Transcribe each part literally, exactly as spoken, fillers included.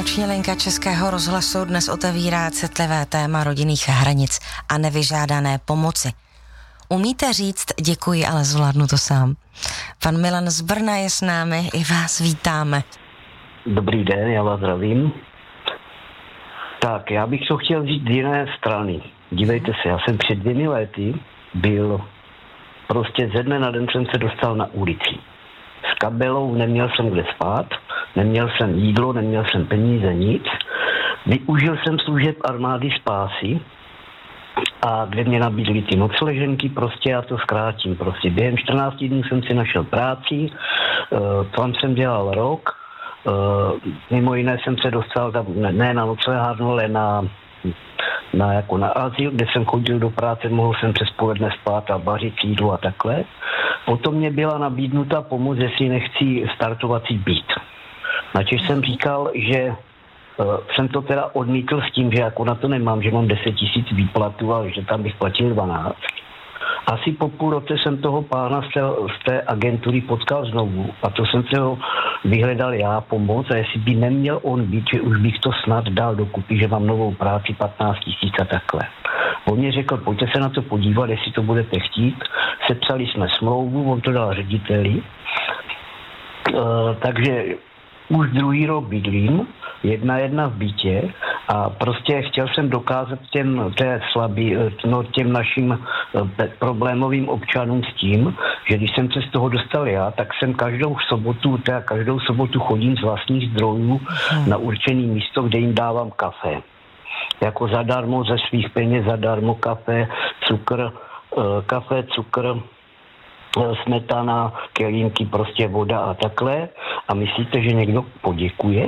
Noční linka Českého rozhlasu dnes otevírá citlivé téma rodinných hranic a nevyžádané pomoci. Umíte říct děkuji, ale zvládnu to sám? Pan Milan z Brna je s námi, i vás vítáme. Dobrý den, já vás zdravím. Tak, já bych to chtěl říct z jiné strany. Dívejte se, já jsem před dvěmi lety byl, prostě ze dne na den jsem se dostal na ulici. S kabelou, neměl jsem kde spát, neměl jsem jídlo, neměl jsem peníze, nic. Využil jsem služeb armády spásy, a kde mě nabídli ty nocleženky, prostě já to zkrátím. Prostě během čtrnácti dnů jsem si našel práci, uh, tam jsem dělal rok, uh, mimo jiné jsem se dostal tam, ne, ne na noclehárnu, ale na, na, jako na azyl, kde jsem chodil do práce, mohl jsem přes poledne spát a vařit jídlo a takhle. Potom mě byla nabídnuta pomoc, jestli nechci startovací byt. Načež jsem říkal, že Uh, jsem to teda odmítl s tím, že jako na to nemám, že mám deset tisíc výplatu a že tam bych platil dvanáct. Asi po půl roce jsem toho pána z té, z té agentury potkal znovu a to jsem se ho vyhledal já pomoc a jestli by neměl on být, že už bych to snad dal dokupy, že mám novou práci patnáct tisíc a takhle. On mě řekl, pojďte se na to podívat, jestli to budete chtít. Sepsali jsme smlouvu, on to dal řediteli. Uh, takže už druhý rok bydlím, jedna jedna v bytě a prostě chtěl jsem dokázat těm, té slabý, no, těm našim problémovým občanům s tím, že když jsem se z toho dostal já, tak jsem každou sobotu, teda každou sobotu chodím z vlastních zdrojů hmm. na určený místo, kde jim dávám kafe. Jako zadarmo, ze svých peněz zadarmo kafe, cukr, kafe, cukr, smetana, kelímky, prostě voda a takhle. A myslíte, že někdo poděkuje?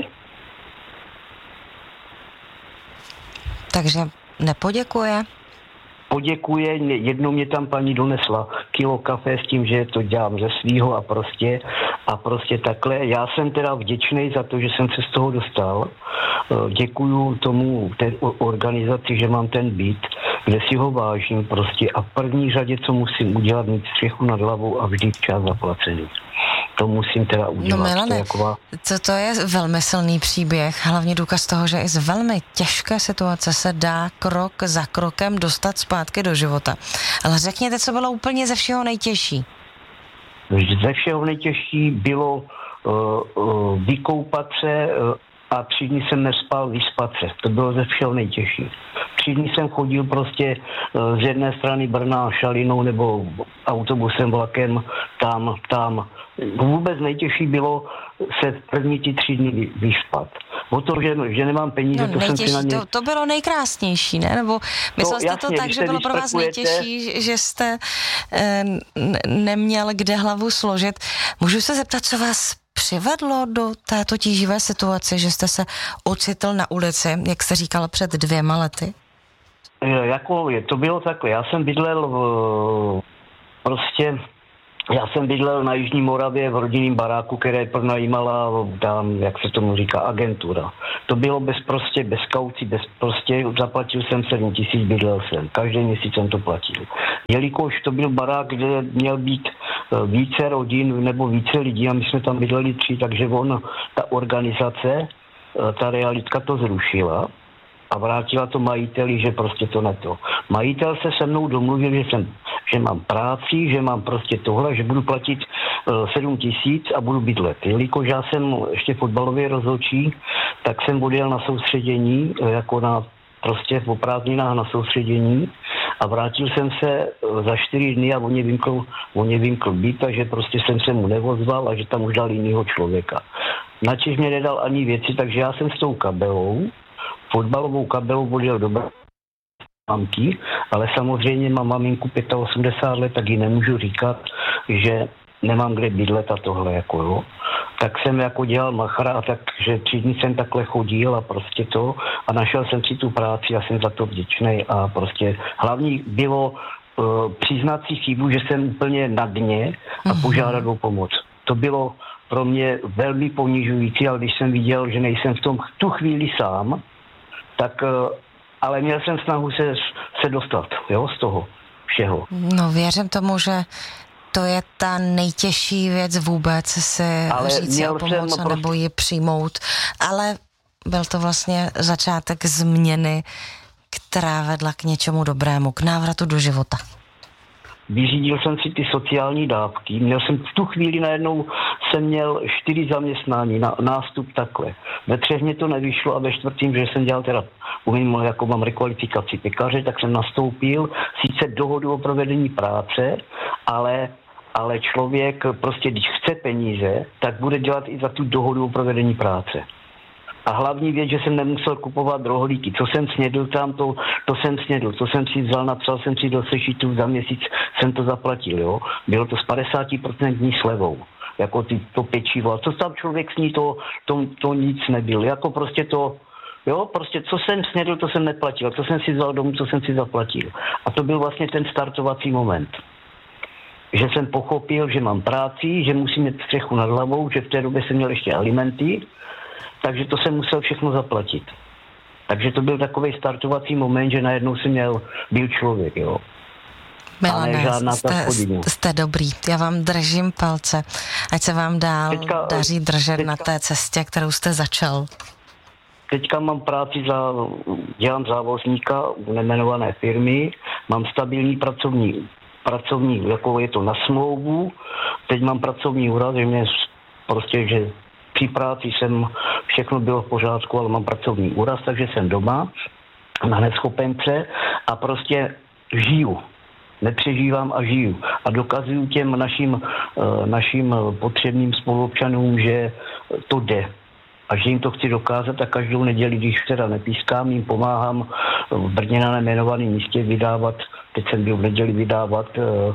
Takže nepoděkuje? Poděkuje, jednou mě tam paní donesla kilo kafe s tím, že to dělám ze svýho a prostě a prostě takhle. Já jsem teda vděčný za to, že jsem se z toho dostal. Děkuju tomu té organizaci, že mám ten byt, kde si ho vážím prostě a v první řadě, co musím udělat, mít střechu nad hlavou a vždy včas zaplacený. To musím teda udělat. No Milane, to, jako... to, to je velmi silný příběh, hlavně důkaz toho, že i z velmi těžké situace se dá krok za krokem dostat zpátky do života. Ale řekněte, co bylo úplně ze všeho nejtěžší? Ze všeho nejtěžší bylo uh, uh, vykoupat se uh, a tři dny jsem nespal, vyspat se. To bylo ze všeho nejtěžší. Tři dny jsem chodil prostě uh, z jedné strany Brna Šalinou nebo autobusem, vlakem, tam, tam. Vůbec nejtěžší bylo se první ty tři dny vyspat. O to, že, že nemám peníze, no, to jsem si na ně... To, to bylo nejkrásnější, ne? Nebo myslel jste jasně, to tak, že bylo pro vás nejtěžší, že jste e, neměl kde hlavu složit. Můžu se zeptat, co vás přivedlo do této tíživé situace, že jste se ocitl na ulici, jak jste říkal, před dvěma lety? Jako je, to bylo takhle. Já jsem bydlel v, prostě... Já jsem bydlel na Jižní Moravě v rodinném baráku, které pronajímala tam, jak se tomu říká, agentura. To bylo bez prostě, bez kaucí, bez prostě, zaplatil jsem sedm tisíc, bydlel jsem. Každý měsíc jsem to platil. Jelikož to byl barák, kde měl být více rodin nebo více lidí a my jsme tam bydleli tři, takže on, ta organizace, ta realitka to zrušila a vrátila to majiteli, že prostě to ne to. Majitel se se mnou domluvil, že jsem že mám práci, že mám prostě tohle, že budu platit uh, sedm tisíc a budu bydlet. Jelikož já jsem ještě fotbalový rozhodčí, tak jsem odjel na soustředění, uh, jako na prostě po prázdninách na soustředění a vrátil jsem se uh, za čtyři dny a on mě vymkl, on mě vymkl byt, takže prostě jsem se mu nevozval a že tam už dal jinýho člověka. Načež mě nedal ani věci, takže já jsem s tou kabelou, fotbalovou kabelou odjel do mamky, ale samozřejmě mám maminku osmdesát pět let, tak ji nemůžu říkat, že nemám kde bydlet a tohle, jako jo. Tak jsem jako dělal machra a tak, že tři dny jsem takhle chodil a prostě to a našel jsem si tu práci a jsem za to vděčnej a prostě hlavní bylo uh, přiznat si chybu, že jsem úplně na dně a požádat o pomoc. To bylo pro mě velmi ponižující, ale když jsem viděl, že nejsem v tom tu chvíli sám, tak uh, ale měl jsem snahu se, se dostat, jo, z toho všeho. No věřím tomu, že to je ta nejtěžší věc vůbec, si ale říct si o pomoc prostě... nebo ji přijmout. Ale byl to vlastně začátek změny, která vedla k něčemu dobrému, k návratu do života? Vyřídil jsem si ty sociální dávky, měl jsem v tu chvíli najednou jsem měl čtyři zaměstnání, na, nástup takhle. Ve třech mě to nevyšlo a ve čtvrtým, že jsem dělal teda, umím, jako mám rekvalifikaci pekaře, tak jsem nastoupil sice dohodu o provedení práce, ale, ale člověk prostě, když chce peníze, tak bude dělat i za tu dohodu o provedení práce. A hlavní věc, že jsem nemusel kupovat rohlíky. Co jsem snědl tam, to, to jsem snědl. Co jsem si vzal, napsal jsem si do sešitu, za měsíc jsem to zaplatil, jo. Bylo to s padesát procent slevou. Jako ty, to pečivo. A co tam člověk sní, to, to, to nic nebyl. Jako prostě to, jo, prostě co jsem snědl, to jsem neplatil. Co jsem si vzal domů, co jsem si zaplatil. A to byl vlastně ten startovací moment. Že jsem pochopil, že mám práci, že musím mít střechu nad hlavou, že v té době jsem měl ještě alimenty, takže to jsem musel všechno zaplatit. Takže to byl takový startovací moment, že najednou jsem měl, byl člověk, jo. Milane, jste, jste dobrý. Já vám držím palce, ať se vám dál teďka, daří držet teďka, na té cestě, kterou jste začal. Teďka mám práci za, dělám závozníka u nejmenované firmy, mám stabilní pracovní, pracovní, jako je to na smlouvu, teď mám pracovní úraz, že mě prostě, že při práci jsem, všechno bylo v pořádku, ale mám pracovní úraz, takže jsem doma na neschopence a prostě žiju. Nepřežívám a žiju. A dokazuju těm našim, našim potřebným spoluobčanům, že to jde. A že jim to chci dokázat a každou neděli, když teda nepískám, jim pomáhám v Brně na nejmenovaném místě vydávat, teď jsem byl v neděli vydávat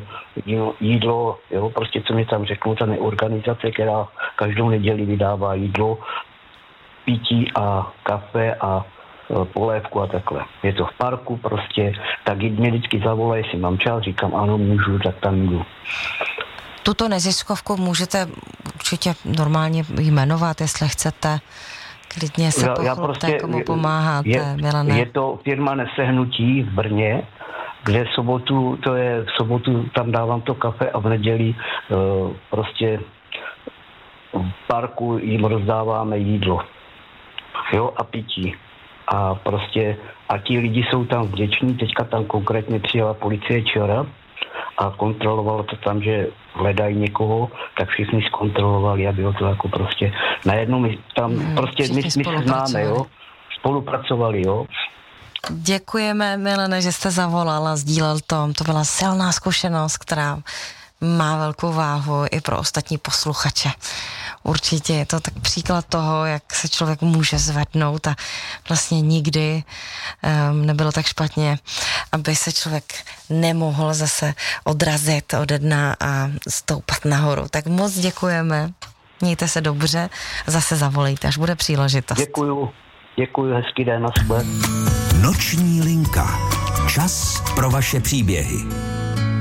jídlo, jo, prostě co mi tam řeknou, ta organizace, která každou neděli vydává jídlo, pití a kafe a polévku a takhle. Je to v parku prostě, tak mě vždycky zavolají, jestli mám čas, říkám ano, můžu, tak tam jdu. Tuto neziskovku můžete určitě normálně jmenovat, jestli chcete. Klidně se pochlupte, prostě, komu pomáháte, je, Milane. Je to firma Nesehnutí v Brně, kde v sobotu, to je v sobotu, tam dávám to kafe a v neděli uh, prostě v parku jim rozdáváme jídlo. Jo, a pití. A prostě, a ti lidi jsou tam vděční, teďka tam konkrétně přijela policie včera a kontrolovalo to tam, že hledají někoho, tak všichni zkontrolovali a bylo to jako prostě, najednou my tam, hmm, prostě my, my se známe, jo, spolupracovali, jo. Děkujeme, Milane, že jste zavolal a sdílel to. To byla silná zkušenost, která má velkou váhu i pro ostatní posluchače. Určitě je to tak příklad toho, jak se člověk může zvednout a vlastně nikdy um, nebylo tak špatně, aby se člověk nemohl zase odrazit ode dna a stoupat nahoru. Tak moc děkujeme, mějte se dobře, zase zavolejte, až bude příležitost. Děkuju, děkuju, hezký den, na sebe. Noční linka. Čas pro vaše příběhy.